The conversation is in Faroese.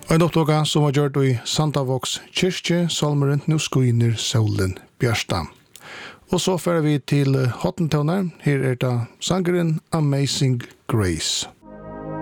En opptåga som var gjort i Santavox kyrkje, Salmeren, nu skuiner solen bjørsta. Og så fører vi til Hottentoner. Her det sangeren Amazing Grace.